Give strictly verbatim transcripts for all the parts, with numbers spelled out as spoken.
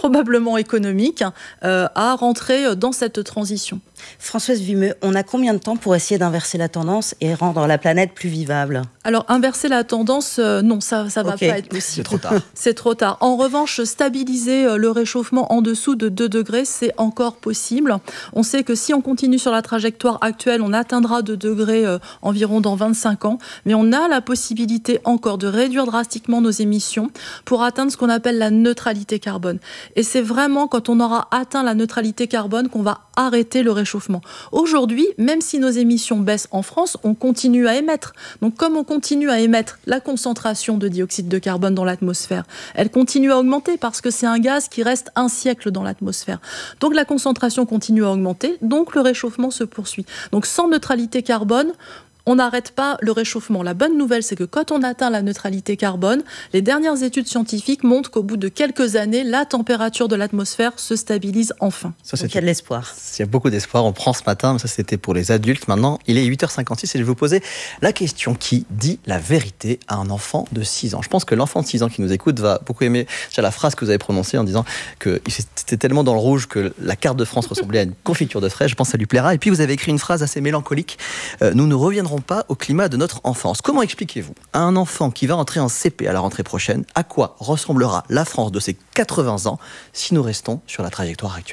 probablement économique, euh, à rentrer dans cette transition. Françoise Vimeux, on a combien de temps pour essayer d'inverser la tendance et rendre la planète plus vivable ? Alors, inverser la tendance, euh, non, ça ne va okay. pas être possible. C'est trop tard. C'est trop tard. En revanche, stabiliser le réchauffement en dessous de deux degrés, c'est encore possible. On sait que si on continue sur la trajectoire actuelle, on atteindra deux degrés euh, environ dans vingt-cinq ans. Mais on a la possibilité encore de réduire drastiquement nos émissions pour atteindre ce qu'on appelle la neutralité carbone. Et c'est vraiment quand on aura atteint la neutralité carbone qu'on va arrêter le réchauffement. Aujourd'hui, même si nos émissions baissent en France, on continue à émettre. Donc comme on continue à émettre, la concentration de dioxyde de carbone dans l'atmosphère, elle continue à augmenter parce que c'est un gaz qui reste un siècle dans l'atmosphère. Donc la concentration continue à augmenter, donc le réchauffement se poursuit. Donc sans neutralité carbone, on n'arrête pas le réchauffement. La bonne nouvelle, c'est que quand on atteint la neutralité carbone, les dernières études scientifiques montrent qu'au bout de quelques années, la température de l'atmosphère se stabilise enfin. Ça, Donc il y a de l'espoir. Il y a beaucoup d'espoir. On prend ce matin, mais ça c'était pour les adultes. Maintenant, il est huit heures cinquante-six et je vais vous poser la question qui dit la vérité à un enfant de six ans. Je pense que l'enfant de six ans qui nous écoute va beaucoup aimer la phrase que vous avez prononcée en disant que c'était tellement dans le rouge que la carte de France ressemblait à une confiture de fraises. Je pense que ça lui plaira. Et puis vous avez écrit une phrase assez mélancolique. Euh, nous ne reviendrons pas au climat de notre enfance. Comment expliquez-vous à un enfant qui va entrer en C P à la rentrée prochaine à quoi ressemblera la France de ses quatre-vingts ans si nous restons sur la trajectoire actuelle ?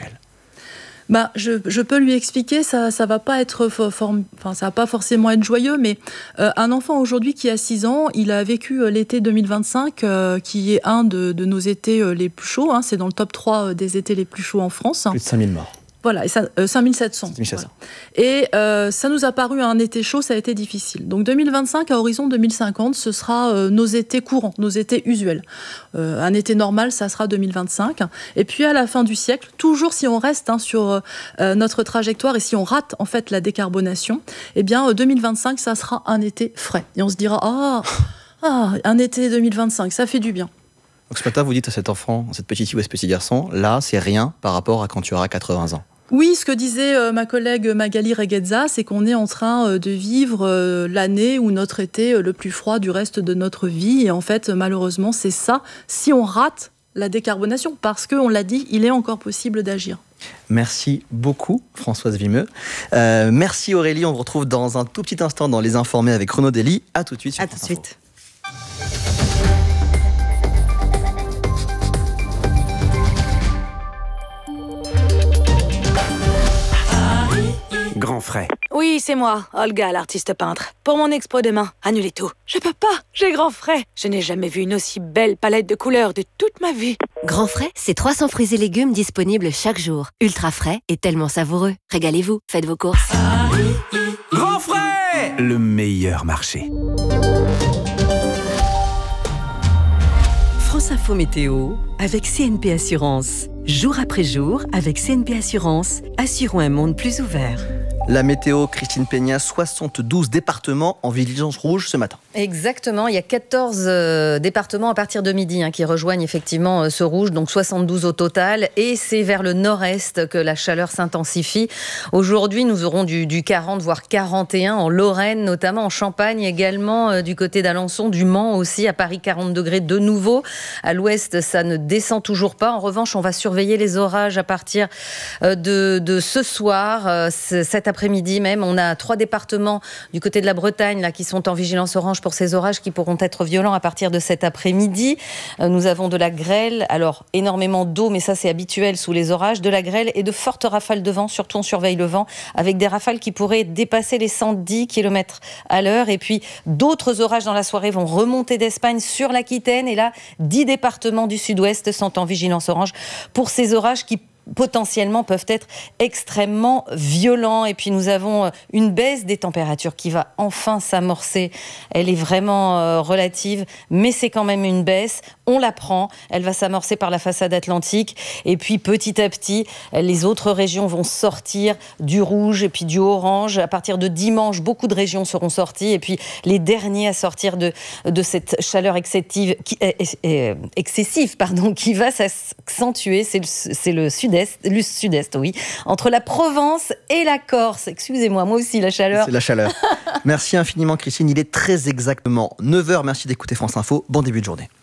Bah, je, je peux lui expliquer, ça ça va pas être for, for, enfin ça va pas forcément être joyeux, mais euh, un enfant aujourd'hui qui a six ans, il a vécu euh, l'été deux mille vingt-cinq, euh, qui est un de, de nos étés euh, les plus chauds, hein, c'est dans le top trois euh, des étés les plus chauds en France. Plus de cinq mille morts. Voilà, et ça, euh, cinq mille sept cents. cinq mille sept cents. Voilà. Et euh, ça nous a paru un été chaud, ça a été difficile. Donc deux mille vingt-cinq à horizon deux mille cinquante, ce sera euh, nos étés courants, nos étés usuels. Euh, un été normal, ça sera deux mille vingt-cinq. Et puis à la fin du siècle, toujours si on reste hein, sur euh, notre trajectoire et si on rate en fait la décarbonation, eh bien euh, deux mille vingt-cinq, ça sera un été frais. Et on se dira ah, ah un été deux mille vingt-cinq, ça fait du bien. Donc ce matin, vous dites à cet enfant, cette petite fille ou à ce petit garçon, là, c'est rien par rapport à quand tu auras quatre-vingts ans. Oui, ce que disait euh, ma collègue Magali Reguezza, c'est qu'on est en train euh, de vivre euh, l'année ou notre été euh, le plus froid du reste de notre vie. Et en fait, malheureusement, c'est ça, si on rate la décarbonation, parce qu'on l'a dit, il est encore possible d'agir. Merci beaucoup, Françoise Vimeux. Euh, merci Aurélie, on vous retrouve dans un tout petit instant dans Les Informés avec Renaud Dely. À tout de suite sur À tout de suite. Grand frais. Oui, c'est moi, Olga, l'artiste peintre. Pour mon expo demain, annulez tout. Je peux pas, j'ai grand frais. Je n'ai jamais vu une aussi belle palette de couleurs de toute ma vie. Grand frais, c'est trois cents fruits et légumes disponibles chaque jour. Ultra frais et tellement savoureux. Régalez-vous, faites vos courses. Grand frais, le meilleur marché. France Info Météo avec C N P Assurance. Jour après jour, avec C N P Assurance, assurons un monde plus ouvert. La météo, Christine Peña, soixante-douze départements en vigilance rouge ce matin. Exactement, il y a quatorze euh, départements à partir de midi hein, qui rejoignent effectivement euh, ce rouge, donc soixante-douze au total. Et c'est vers le nord-est que la chaleur s'intensifie. Aujourd'hui, nous aurons du, du quarante, voire quarante et un en Lorraine, notamment en Champagne également, euh, du côté d'Alençon, du Mans aussi, à Paris quarante degrés de nouveau. À l'ouest, ça ne descend toujours pas. En revanche, on va surveiller les orages à partir euh, de, de ce soir, euh, cet après-midi même. On a trois départements du côté de la Bretagne là, qui sont en vigilance orange pour ces orages qui pourront être violents à partir de cet après-midi. Euh, nous avons de la grêle, alors énormément d'eau, mais ça c'est habituel sous les orages, de la grêle et de fortes rafales de vent, surtout on surveille le vent, avec des rafales qui pourraient dépasser les cent dix kilomètres à l'heure. Et puis d'autres orages dans la soirée vont remonter d'Espagne sur l'Aquitaine. Et là, dix départements du sud-ouest sont en vigilance orange pour ces orages qui potentiellement peuvent être extrêmement violents. Et puis nous avons une baisse des températures qui va enfin s'amorcer. Elle est vraiment euh, relative, mais c'est quand même une baisse. On la prend, elle va s'amorcer par la façade atlantique. Et puis petit à petit, les autres régions vont sortir du rouge et puis du orange. À partir de dimanche, beaucoup de régions seront sorties. Et puis les derniers à sortir de, de cette chaleur excessive, qui, euh, euh, excessive pardon, qui va s'accentuer, c'est le, c'est le sud-est. Le sud-est, oui, entre la Provence et la Corse. Excusez-moi, moi aussi, la chaleur. C'est la chaleur. Merci infiniment, Christine. Il est très exactement neuf heures. Merci d'écouter France Info. Bon début de journée.